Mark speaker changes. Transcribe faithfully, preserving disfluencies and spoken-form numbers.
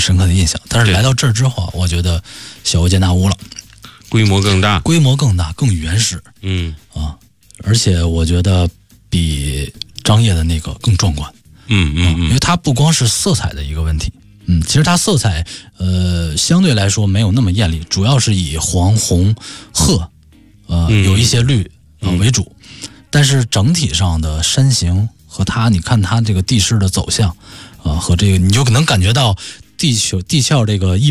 Speaker 1: 深刻的印象。但是来到这儿之后，我觉得小巫见大巫了，
Speaker 2: 规模更大，
Speaker 1: 规模更大，更原始。
Speaker 2: 嗯
Speaker 1: 啊，而且我觉得比张掖的那个更壮观。
Speaker 2: 嗯嗯嗯，
Speaker 1: 因为它不光是色彩的一个问题，嗯，其实它色彩呃相对来说没有那么艳丽，主要是以黄、红、褐，呃、嗯、有一些绿呃为主，但是整体上的山形和它，你看它这个地势的走向，啊、呃、和这个你就能感觉到地球地壳这个一